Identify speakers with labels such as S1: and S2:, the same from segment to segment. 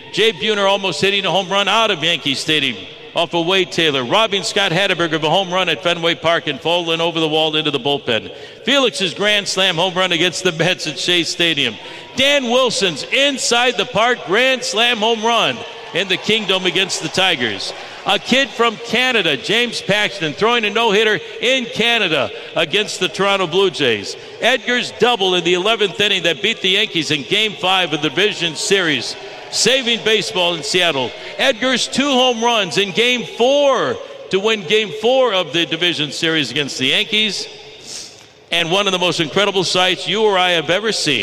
S1: Jay Buhner almost hitting a home run out of Yankee Stadium off of Wade Taylor. Robbing Scott Hatteberg of a home run at Fenway Park and falling over the wall into the bullpen. Felix's grand slam home run against the Mets at Shea Stadium. Dan Wilson's inside the park grand slam home run in the Kingdom against the Tigers. A kid from Canada, James Paxton, throwing a no-hitter in Canada against the Toronto Blue Jays. Edgar's double in the 11th inning that beat the Yankees in Game 5 of the Division Series, saving baseball in Seattle. Edgar's 2 home runs in Game 4 to win Game 4 of the Division Series against the Yankees. And one of the most incredible sights you or I have ever seen.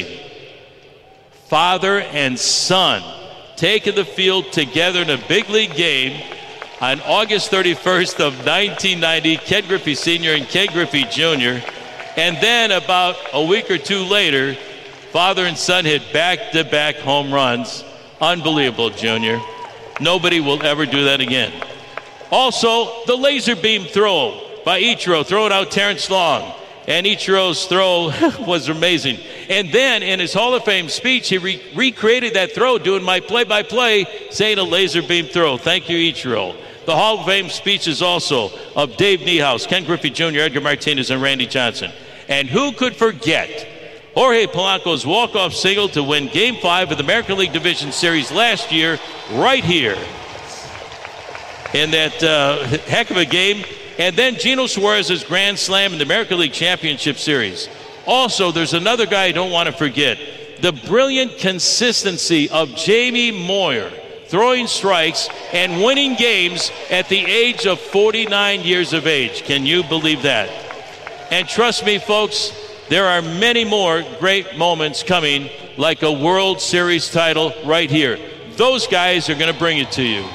S1: Father and son taking the field together in a big league game on August 31st of 1990, Ken Griffey Sr. and Ken Griffey Jr. And then about a week or two later, father and son hit back-to-back home runs. Unbelievable, Junior. Nobody will ever do that again. Also, the laser beam throw by Ichiro, throwing out Terrence Long. And Ichiro's throw was amazing. And then in his Hall of Fame speech, he recreated that throw, doing my play-by-play, saying a laser beam throw. Thank you, Ichiro. The Hall of Fame speeches also of Dave Niehaus, Ken Griffey Jr., Edgar Martinez, and Randy Johnson. And who could forget Jorge Polanco's walk-off single to win Game 5 of the American League Division Series last year, right here in that heck of a game. And then Gino Suarez's grand slam in the American League Championship Series. Also, there's another guy I don't want to forget. The brilliant consistency of Jamie Moyer, throwing strikes and winning games at the age of 49 years of age. Can you believe that? And trust me, folks, there are many more great moments coming, like a World Series title right here. Those guys are going to bring it to you.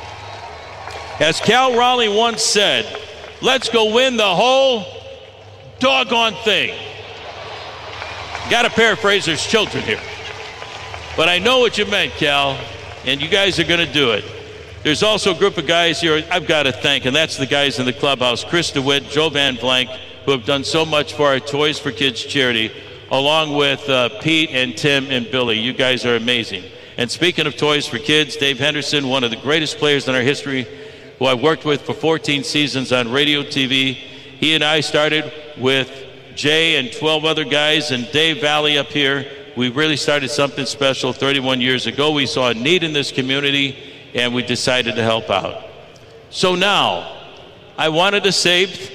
S1: As Cal Raleigh once said, let's go win the whole doggone thing. Got to paraphrase, there's children here. But I know what you meant, Cal, and you guys are going to do it. There's also a group of guys here I've got to thank, and that's the guys in the clubhouse, Chris DeWitt, Joe Van Blank, who have done so much for our Toys for Kids charity, along with Pete and Tim and Billy. You guys are amazing. And speaking of Toys for Kids, Dave Henderson, one of the greatest players in our history, who I've worked with for 14 seasons on radio, TV. He and I started with Jay and 12 other guys, and Dave Valley up here. We really started something special 31 years ago. We saw a need in this community, and we decided to help out. So now, I wanted to save...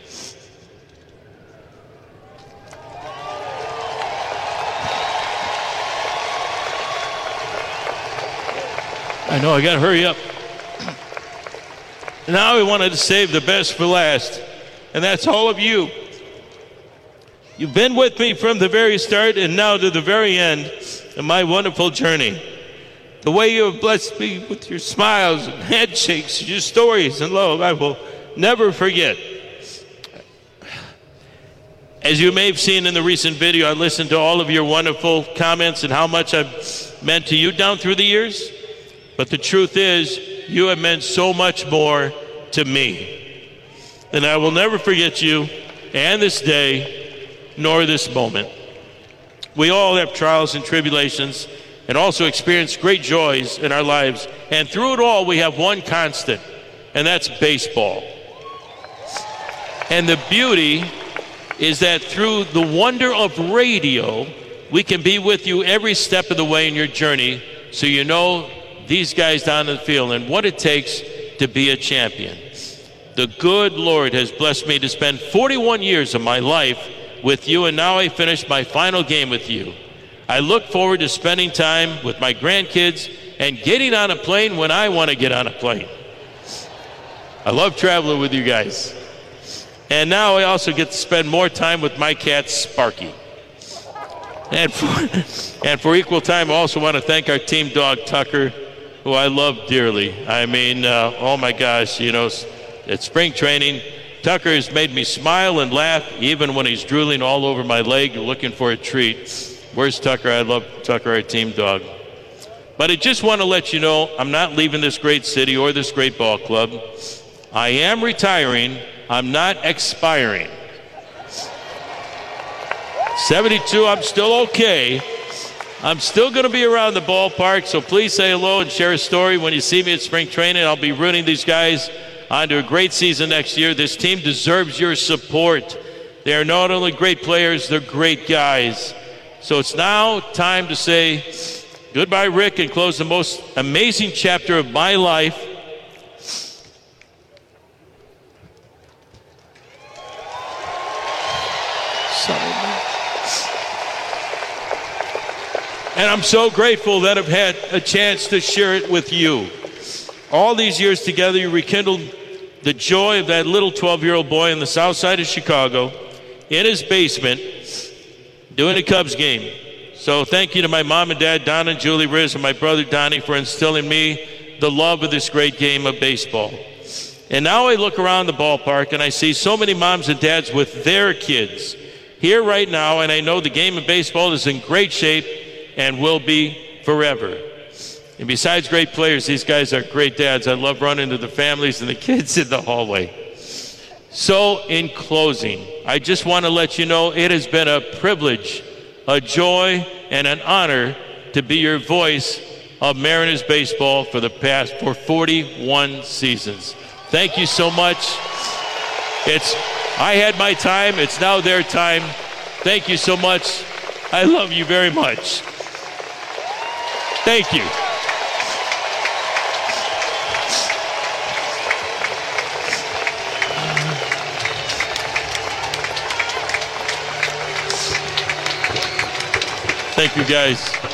S1: I know, I got to hurry up. Now we wanted to save the best for last, and that's all of you. You've been with me from the very start and now to the very end of my wonderful journey. The way you have blessed me with your smiles and handshakes, your stories and love, I will never forget. As you may have seen in the recent video, I listened to all of your wonderful comments and how much I've meant to you down through the years. But the truth is, you have meant so much more to me. And I will never forget you and this day, nor this moment. We all have trials and tribulations and also experience great joys in our lives. And through it all, we have one constant, and that's baseball. And the beauty is that through the wonder of radio, we can be with you every step of the way in your journey, so you know these guys down in the field and what it takes to be a champion. The good Lord has blessed me to spend 41 years of my life with you, and now I finish my final game with you. I look forward to spending time with my grandkids and getting on a plane when I want to get on a plane. I love traveling with you guys. And now I also get to spend more time with my cat, Sparky. And for equal time, I also want to thank our team dog, Tucker, who I love dearly. I mean, oh my gosh, you know, at spring training, Tucker has made me smile and laugh even when he's drooling all over my leg looking for a treat. Where's Tucker? I love Tucker, our team dog. But I just want to let you know I'm not leaving this great city or this great ball club. I am retiring. I'm not expiring. 72, I'm still okay. I'm still going to be around the ballpark, so please say hello and share a story when you see me at spring training. I'll be rooting these guys on to a great season next year. This team deserves your support. They are not only great players, they're great guys. So it's now time to say goodbye, Rick, and close the most amazing chapter of my life. And I'm so grateful that I've had a chance to share it with you. All these years together, you rekindled the joy of that little 12-year-old boy in the south side of Chicago in his basement doing a Cubs game. So thank you to my mom and dad, Don and Julie Riz, and my brother Donnie for instilling me the love of this great game of baseball. And now I look around the ballpark and I see so many moms and dads with their kids here right now, and I know the game of baseball is in great shape and will be forever. And besides great players, these guys are great dads. I love running to the families and the kids in the hallway. So in closing, I just want to let you know it has been a privilege, a joy, and an honor to be your voice of Mariners baseball for 41 seasons. Thank you so much. I had my time. It's now their time. Thank you so much. I love you very much. Thank you. Thank you, guys.